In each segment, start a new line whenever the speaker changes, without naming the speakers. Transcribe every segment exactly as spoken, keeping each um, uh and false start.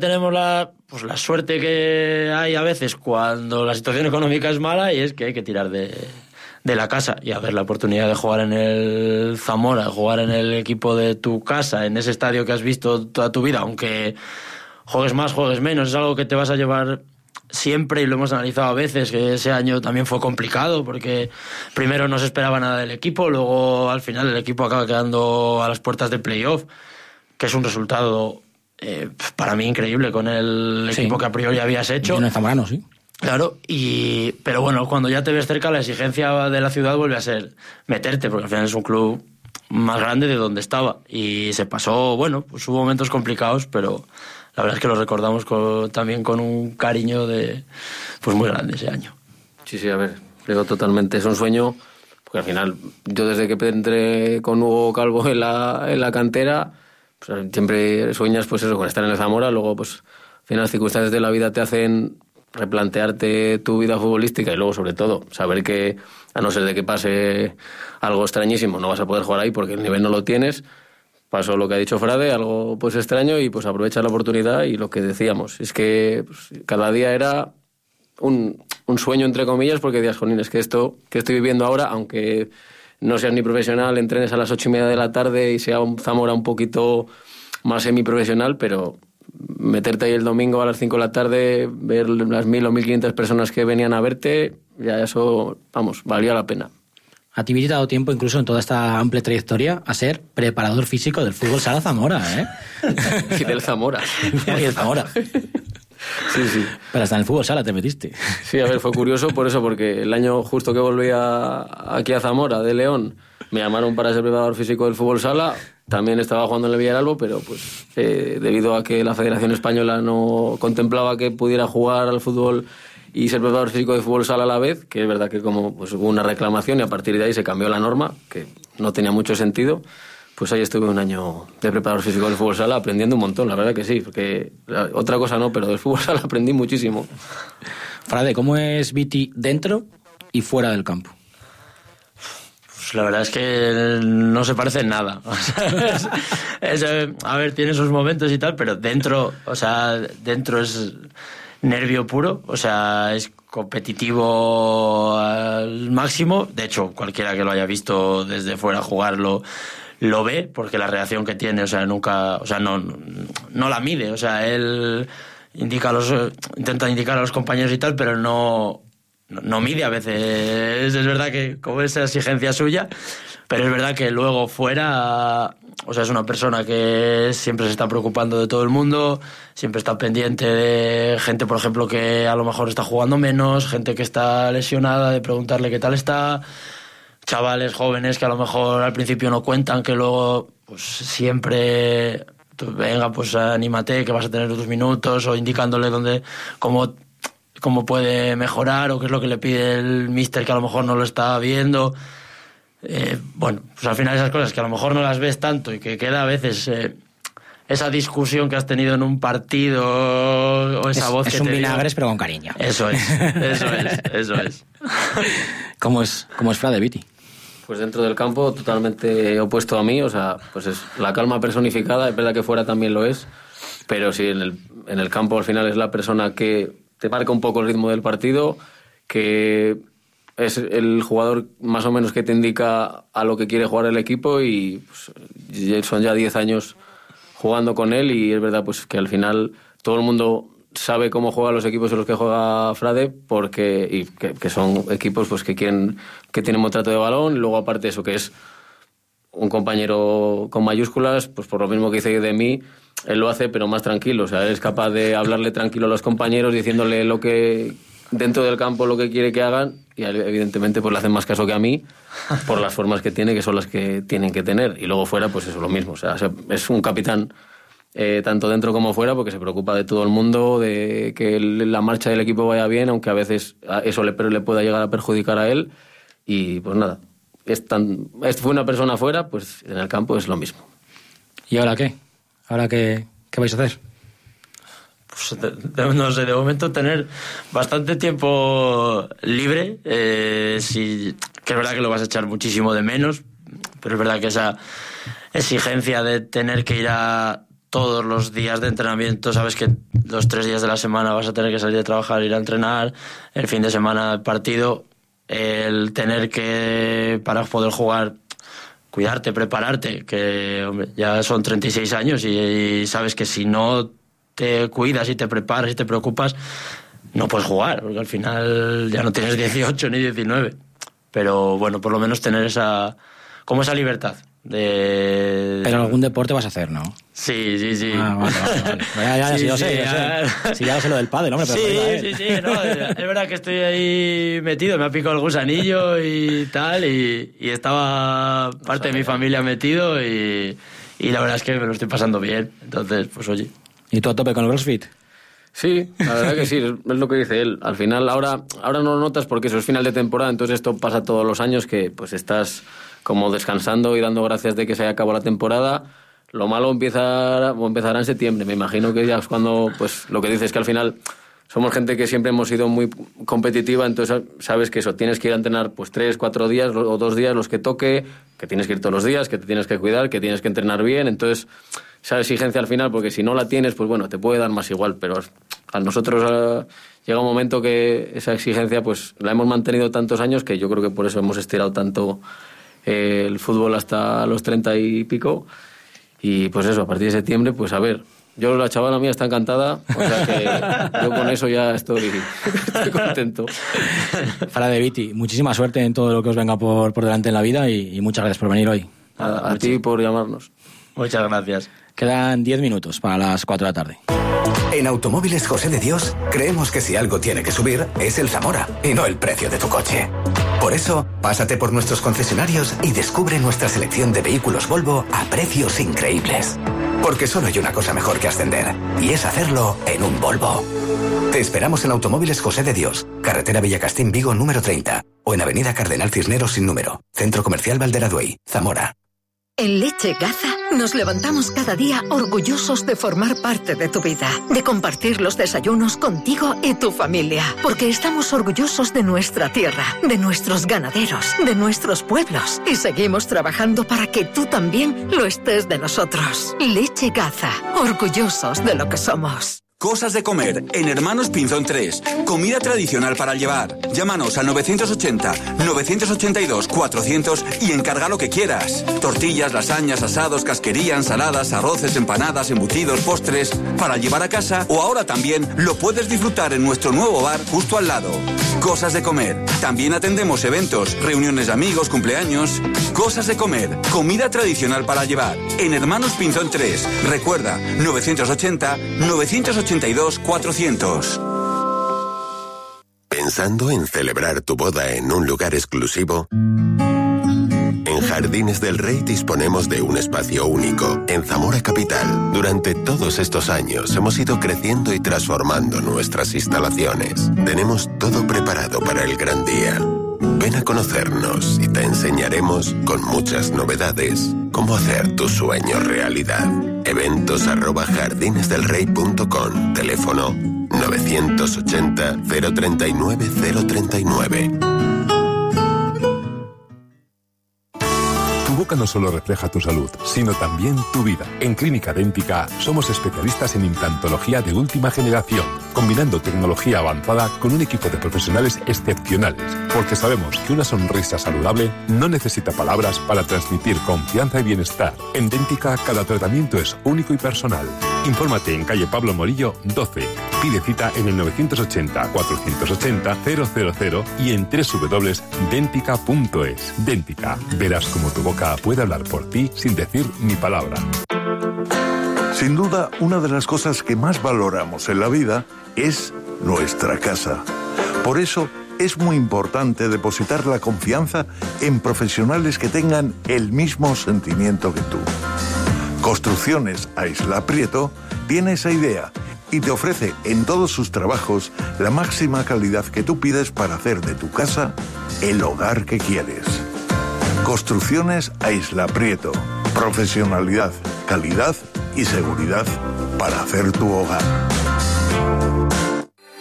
tenemos la, pues la suerte que hay a veces cuando la situación económica es mala, y es que hay que tirar de, de la casa. Y a ver, la oportunidad de jugar en el Zamora, jugar en el equipo de tu casa, en ese estadio que has visto toda tu vida, aunque juegues más, juegues menos, es algo que te vas a llevar siempre, y lo hemos analizado a veces, que ese año también fue complicado porque primero no se esperaba nada del equipo, luego al final el equipo acaba quedando a las puertas de playoff, que es un resultado eh, para mí increíble con el
sí.
equipo que a priori habías hecho.
En el Zamorano, sí.
Claro, y pero bueno, cuando ya te ves cerca, la exigencia de la ciudad vuelve a ser meterte, porque al final es un club más grande de donde estaba, y se pasó, bueno, pues hubo momentos complicados, pero la verdad es que lo recordamos con, también con un cariño de pues muy grande ese año.
Sí, sí, a ver, digo totalmente, es un sueño, porque al final yo desde que entré con Hugo Calvo en la, en la cantera, pues siempre sueñas pues eso, con estar en el Zamora, luego pues al final las circunstancias de la vida te hacen replantearte tu vida futbolística, y luego sobre todo saber que a no ser de que pase algo extrañísimo no vas a poder jugar ahí porque el nivel no lo tienes. Pasó lo que ha dicho Frade, algo pues extraño, y pues aprovechar la oportunidad. Y lo que decíamos es que pues, cada día era un, un sueño entre comillas, porque decías, jolín, es que esto que estoy viviendo ahora, aunque no seas ni profesional, entrenes a las ocho y media de la tarde y sea un Zamora un poquito más semiprofesional, pero meterte ahí el domingo a las cinco de la tarde, ver las mil o mil quinientas personas que venían a verte, ya eso, vamos, valía la pena.
A ti, Viti, te ha dado tiempo, incluso en toda esta amplia trayectoria, a ser preparador físico del Fútbol Sala Zamora, ¿eh?
Y del Zamora.
Y del Zamora.
Sí, sí.
Pero hasta en el Fútbol Sala te metiste.
Sí, a ver, fue curioso por eso, porque el año justo que volví a, aquí a Zamora, de León, me llamaron para ser preparador físico del Fútbol Sala. También estaba jugando en el Villaralbo, pero pues eh, debido a que la Federación Española no contemplaba que pudiera jugar al fútbol y ser preparador físico de Fútbol Sala a la vez, que es verdad que como pues, hubo una reclamación y a partir de ahí se cambió la norma, que no tenía mucho sentido, pues ahí estuve un año de preparador físico del Fútbol Sala aprendiendo un montón, la verdad que sí, porque otra cosa no, pero del Fútbol Sala aprendí muchísimo.
Frade, ¿cómo es Viti dentro y fuera del campo?
Pues la verdad es que no se parece en nada. O sea, es, es, a ver, tiene sus momentos y tal, pero dentro, o sea, dentro es nervio puro, o sea, es competitivo al máximo. De hecho, cualquiera que lo haya visto desde fuera jugarlo lo ve, porque la reacción que tiene, o sea, nunca, o sea, no, no la mide, o sea, él indica a los, intenta indicar a los compañeros y tal, pero no, no mide a veces. Es verdad que como esa exigencia suya, pero es verdad que luego fuera, o sea, es una persona que siempre se está preocupando de todo el mundo, siempre está pendiente de gente, por ejemplo, que a lo mejor está jugando menos, gente que está lesionada, de preguntarle qué tal está, chavales jóvenes que a lo mejor al principio no cuentan, que luego pues siempre venga, pues anímate, que vas a tener tus minutos, o indicándole dónde, cómo, cómo puede mejorar, o qué es lo que le pide el míster que a lo mejor no lo está viendo. Eh, bueno, pues al final esas cosas que a lo mejor no las ves tanto y que queda a veces eh, esa discusión que has tenido en un partido, o esa
es,
voz
es
que
un
te
vinagres
digo.
Pero con cariño.
Eso es, eso es, eso es.
¿Cómo es, cómo es Frade, Viti?
Pues dentro del campo totalmente opuesto a mí, o sea, pues es la calma personificada, es verdad que fuera también lo es, pero sí, en el, en el campo al final es la persona que te marca un poco el ritmo del partido, que es el jugador más o menos que te indica a lo que quiere jugar el equipo, y pues, son ya diez años jugando con él, y es verdad pues que al final todo el mundo sabe cómo juegan los equipos en los que juega Frade, porque y que, que son equipos pues que quieren, que tienen buen trato de balón, y luego aparte eso que es un compañero con mayúsculas, pues por lo mismo que dice de mí, él lo hace pero más tranquilo, o sea, él es capaz de hablarle tranquilo a los compañeros, diciéndole lo que dentro del campo lo que quiere que hagan, y evidentemente pues le hacen más caso que a mí por las formas que tiene, que son las que tienen que tener, y luego fuera pues eso, lo mismo, o sea, es un capitán Eh, tanto dentro como fuera, porque se preocupa de todo el mundo, de que el, la marcha del equipo vaya bien, aunque a veces eso le, le pueda llegar a perjudicar a él, y pues nada, es tan, es, fue una persona fuera, pues en el campo es lo mismo.
¿Y ahora qué? ¿Ahora qué, qué vais a hacer?
Pues de, de, no sé, de momento tener bastante tiempo libre, eh, sí, que es verdad que lo vas a echar muchísimo de menos, pero es verdad que esa exigencia de tener que ir a todos los días de entrenamiento, sabes que los tres días de la semana vas a tener que salir de trabajar, ir a entrenar, el fin de semana el partido, el tener que, para poder jugar, cuidarte, prepararte, que hombre, ya son treinta y seis años y, y sabes que si no te cuidas y te preparas y te preocupas, no puedes jugar, porque al final ya no tienes dieciocho ni diecinueve. Pero bueno, por lo menos tener esa, como esa libertad. De...
Pero algún deporte vas a hacer, ¿no?
Sí, sí, sí.
Ah, vale, vale, vale. Ya, ya,
Sí,
sí, yo
sí,
sé, yo
ya.
sé. Sí, ya lo sé lo del pádel, hombre, pero
Sí,
por ahí va,
sí,
¿eh?
sí, no, es verdad que estoy ahí metido, me ha picado el gusanillo y tal, y, y estaba parte de mi familia metido y, y la verdad es que me lo estoy pasando bien. Entonces, pues oye.
¿Y tú a tope con el CrossFit?
Sí, la verdad que sí, es lo que dice él. Al final, ahora, ahora no lo notas porque eso es final de temporada, entonces esto pasa todos los años que pues estás como descansando y dando gracias de que se haya acabado la temporada. Lo malo empieza, o empezará en septiembre. Me imagino que ya es cuando, pues lo que dices es que al final somos gente que siempre hemos sido muy competitiva, entonces sabes que eso, tienes que ir a entrenar pues tres, cuatro días o dos días los que toque, que tienes que ir todos los días, que te tienes que cuidar, que tienes que entrenar bien, entonces esa exigencia al final, porque si no la tienes, pues bueno, te puede dar más igual, pero a nosotros a, llega un momento que esa exigencia pues la hemos mantenido tantos años que yo creo que por eso hemos estirado tanto eh, el fútbol hasta los treinta y pico, y pues eso, a partir de septiembre, pues a ver, yo la chavala mía está encantada, o sea que yo con eso ya estoy, estoy contento.
Fara de Viti, muchísima suerte en todo lo que os venga por, por delante en la vida y, y muchas gracias por venir hoy.
A, a ti por llamarnos.
Muchas gracias.
Quedan diez minutos para las cuatro de la tarde.
En Automóviles José de Dios creemos que si algo tiene que subir es el Zamora y no el precio de tu coche. Por eso, pásate por nuestros concesionarios y descubre nuestra selección de vehículos Volvo a precios increíbles. Porque solo hay una cosa mejor que ascender, y es hacerlo en un Volvo. Te esperamos en Automóviles José de Dios, carretera Villacastín Vigo número treinta, o en avenida Cardenal Cisneros sin número, Centro Comercial Valderaduey, Zamora.
En Leche Gaza nos levantamos cada día orgullosos de formar parte de tu vida, de compartir los desayunos contigo y tu familia, porque estamos orgullosos de nuestra tierra, de nuestros ganaderos, de nuestros pueblos y seguimos trabajando para que tú también lo estés de nosotros. Leche Gaza, orgullosos de lo que somos.
Cosas de comer en Hermanos Pinzón tres. Comida tradicional para llevar. Llámanos al novecientos ochenta, novecientos ochenta y dos, cuatrocientos y encarga lo que quieras. Tortillas, lasañas, asados, casquería, ensaladas, arroces, empanadas, embutidos, postres. Para llevar a casa o ahora también lo puedes disfrutar en nuestro nuevo bar justo al lado. Cosas de comer. También atendemos eventos, reuniones de amigos, cumpleaños. Cosas de comer. Comida tradicional para llevar. En Hermanos Pinzón tres. Recuerda, novecientos ochenta, novecientos ochenta y dos, cuatrocientos.
¿Pensando en celebrar tu boda en un lugar exclusivo? En Jardines del Rey disponemos de un espacio único en Zamora Capital. Durante todos estos años hemos ido creciendo y transformando nuestras instalaciones. Tenemos todo preparado para el gran día. Ven a conocernos y te enseñaremos con muchas novedades cómo hacer tu sueño realidad. Eventos arroba jardinesdelrey punto com. Teléfono novecientos ochenta, cero treinta y nueve, cero treinta y nueve.
Tu boca no solo refleja tu salud, sino también tu vida. En Clínica Dèntica somos especialistas en implantología de última generación, combinando tecnología avanzada con un equipo de profesionales excepcionales, porque sabemos que una sonrisa saludable no necesita palabras para transmitir confianza y bienestar. En Dèntica cada tratamiento es único y personal. Infórmate en calle Pablo Morillo doce. Pide cita en el novecientos ochenta, cuatrocientos ochenta, cero cero cero y en doble u doble u doble u punto dentica punto es. Dèntica. Verás cómo tu boca puede hablar por ti sin decir ni palabra.
Sin duda, una de las cosas que más valoramos en la vida es nuestra casa. Por eso, es muy importante depositar la confianza en profesionales que tengan el mismo sentimiento que tú. Construcciones a Isla Prieto tiene esa idea y te ofrece en todos sus trabajos la máxima calidad que tú pides para hacer de tu casa el hogar que quieres. Construcciones a Isla Prieto. Profesionalidad, calidad y seguridad para hacer tu hogar.
Caja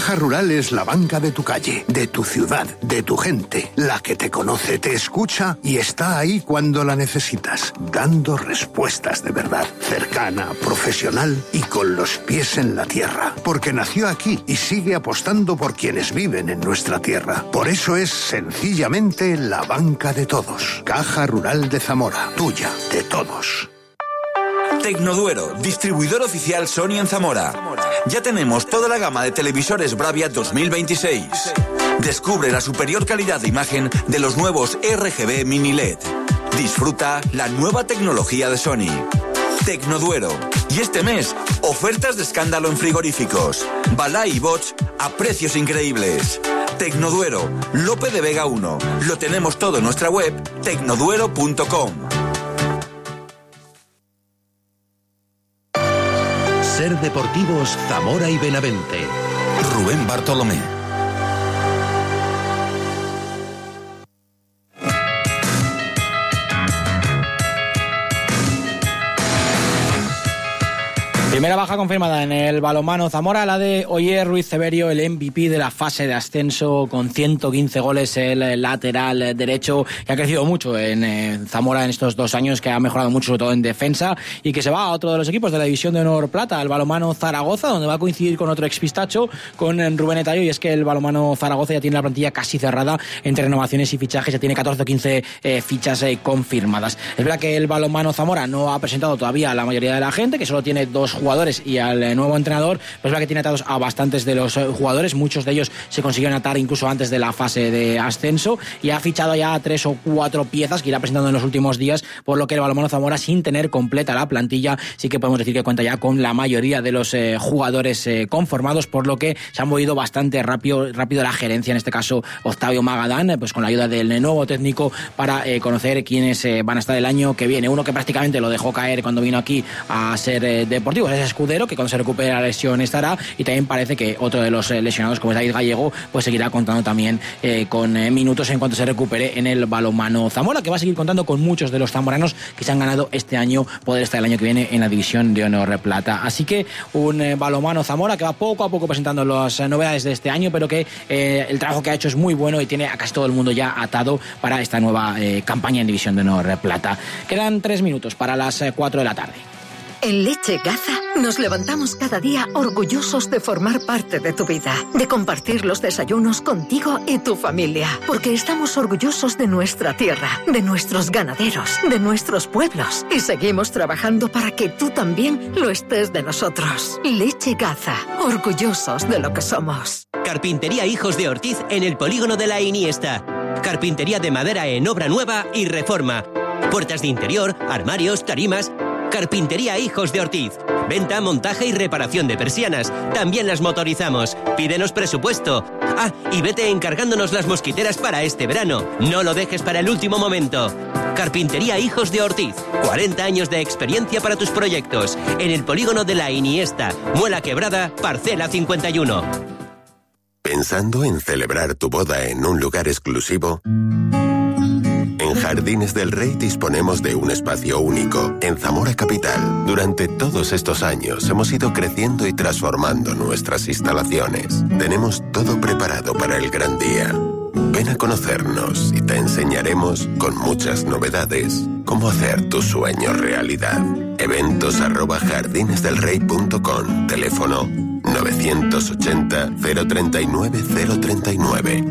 Caja Rural es la banca de tu calle, de tu ciudad, de tu gente, la que te conoce, te escucha y está ahí cuando la necesitas, dando respuestas de verdad, cercana, profesional y con los pies en la tierra, porque nació aquí y sigue apostando por quienes viven en nuestra tierra. Por eso es sencillamente la banca de todos. Caja Rural de Zamora, tuya, de todos.
Tecnoduero, distribuidor oficial Sony en Zamora. Ya tenemos toda la gama de televisores Bravia dos mil veintiséis. Descubre la superior calidad de imagen de los nuevos R G B Mini L E D. Disfruta la nueva tecnología de Sony. Tecnoduero. Y este mes, ofertas de escándalo en frigoríficos. Balay y Bosch a precios increíbles. Tecnoduero, Lope de Vega uno. Lo tenemos todo en nuestra web, tecnoduero punto com.
Ser Deportivos Zamora y Benavente.
Rubén Bartolomé.
Primera baja confirmada en el balonmano Zamora, la de Oyer Ruiz Severio, el M V P de la fase de ascenso, con ciento quince goles, el lateral derecho, que ha crecido mucho en eh, Zamora en estos dos años, que ha mejorado mucho, sobre todo en defensa, y que se va a otro de los equipos de la división de honor plata, el balonmano Zaragoza, donde va a coincidir con otro expistacho, con Rubén Etayo, y es que el balonmano Zaragoza ya tiene la plantilla casi cerrada entre renovaciones y fichajes, ya tiene catorce o quince eh, fichas eh, confirmadas. Es verdad que el balonmano Zamora no ha presentado todavía a la mayoría de la gente, que solo tiene dos jugadores y al nuevo entrenador, pues es verdad que tiene atados a bastantes de los jugadores, muchos de ellos se consiguieron atar incluso antes de la fase de ascenso, y ha fichado ya tres o cuatro piezas que irá presentando en los últimos días, por lo que el balonmano Zamora, sin tener completa la plantilla, sí que podemos decir que cuenta ya con la mayoría de los eh, jugadores eh, conformados, por lo que se ha movido bastante rápido, rápido la gerencia, en este caso Octavio Magadán, eh, pues con la ayuda del nuevo técnico, para eh, conocer quiénes eh, van a estar el año que viene. Uno que prácticamente lo dejó caer cuando vino aquí a ser eh, deportivo, es Escudero, que cuando se recupere la lesión estará, y también parece que otro de los eh, lesionados, como es David Gallego, pues seguirá contando también eh, con eh, minutos en cuanto se recupere en el balonmano Zamora, que va a seguir contando con muchos de los zamoranos que se han ganado este año poder estar el año que viene en la división de honor plata. Así que un eh, balonmano Zamora que va poco a poco presentando las eh, novedades de este año, pero que eh, el trabajo que ha hecho es muy bueno y tiene a casi todo el mundo ya atado para esta nueva eh, campaña en división de honor plata. Quedan tres minutos para las eh, cuatro de la tarde.
En Leche Gaza nos levantamos cada día orgullosos de formar parte de tu vida, de compartir los desayunos contigo y tu familia, porque estamos orgullosos de nuestra tierra, de nuestros ganaderos, de nuestros pueblos, y seguimos trabajando para que tú también lo estés de nosotros. Leche Gaza, orgullosos de lo que somos.
Carpintería Hijos de Ortiz en el polígono de la Iniesta. Carpintería de madera en obra nueva y reforma. Puertas de interior, armarios, tarimas. Carpintería Hijos de Ortiz. Venta, montaje y reparación de persianas. También las motorizamos. Pídenos presupuesto. Ah, y vete encargándonos las mosquiteras para este verano. No lo dejes para el último momento. Carpintería Hijos de Ortiz. cuarenta años de experiencia para tus proyectos. En el polígono de la Iniesta. Muela Quebrada, parcela cincuenta y uno.
¿Pensando en celebrar tu boda en un lugar exclusivo? En Jardines del Rey disponemos de un espacio único en Zamora Capital. Durante todos estos años hemos ido creciendo y transformando nuestras instalaciones. Tenemos todo preparado para el gran día. Ven a conocernos y te enseñaremos, con muchas novedades, cómo hacer tus sueños realidad. Eventos arroba jardinesdelrey punto com. Teléfono novecientos ochenta, cero treinta y nueve, cero treinta y nueve.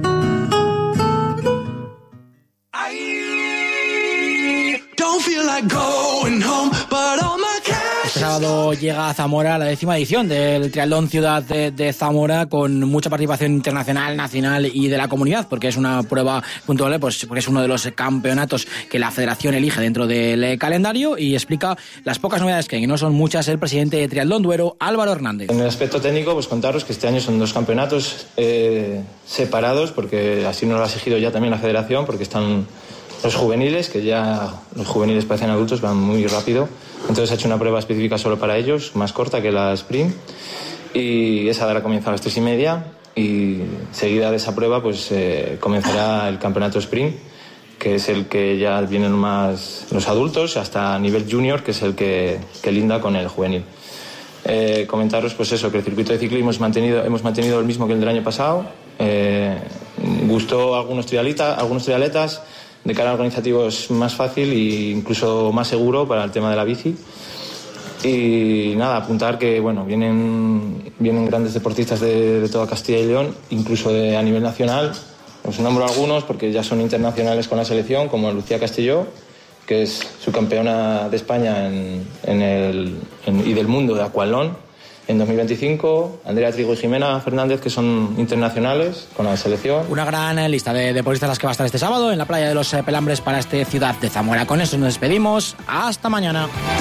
Este sábado llega a Zamora la décima edición del Triatlón Ciudad de, de Zamora, con mucha participación internacional, nacional y de la comunidad, porque es una prueba puntual, pues porque es uno de los campeonatos que la federación elige dentro del calendario, y explica las pocas novedades que hay, que no son muchas, el presidente de Triatlón Duero, Álvaro Hernández.
En el aspecto técnico, pues contaros que este año son dos campeonatos eh, separados, porque así nos lo ha exigido ya también la federación, porque están los juveniles, que ya los juveniles parecen adultos, van muy rápido. Entonces ha hecho una prueba específica solo para ellos, más corta que la sprint. Y esa dará comienzo a las tres y media. Y seguida de esa prueba, pues eh, comenzará el campeonato sprint, que es el que ya vienen más los adultos, hasta nivel junior, que es el que, que linda con el juvenil. Eh, comentaros pues eso, que el circuito de ciclismo hemos mantenido, hemos mantenido el mismo que el del año pasado. Eh, gustó a algunos triatletas, algunos triatletas, de cara al organizativo es más fácil e incluso más seguro para el tema de la bici. Y nada, apuntar que bueno, vienen, vienen grandes deportistas de, de toda Castilla y León, incluso de, a nivel nacional. Os nombro algunos porque ya son internacionales con la selección, como Lucía Castelló, que es subcampeona de España en, en el, en, y del mundo de aquatlón en dos mil veinticinco, Andrea Trigo y Jimena Fernández, que son internacionales con la selección.
Una gran lista de deportistas las que va a estar este sábado en la playa de los Pelambres para este Ciudad de Zamora. Con eso nos despedimos. Hasta mañana.